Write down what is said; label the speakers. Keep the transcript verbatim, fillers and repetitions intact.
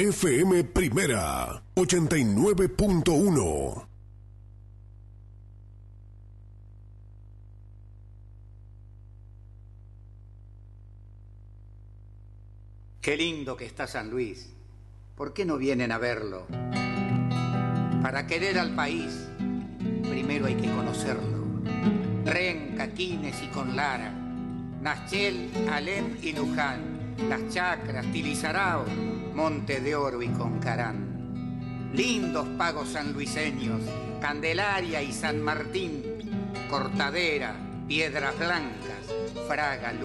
Speaker 1: F M Primera, ochenta y nueve punto uno.
Speaker 2: Qué lindo que está San Luis. ¿Por qué no vienen a verlo? Para querer al país, primero hay que conocerlo. Renca, Quines y Conlara, Nachel, Alem y Luján, Las Chacras, Tilizarao, Monte de Oro y Concarán. Lindos pagos sanluiseños, Candelaria y San Martín, Cortadera, Piedras Blancas, Fraga,